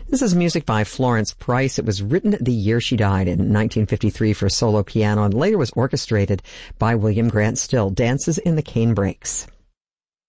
This is music by Florence Price. It was written the year she died in 1953 for solo piano and later was orchestrated by William Grant Still. Dances in the Cane Brakes.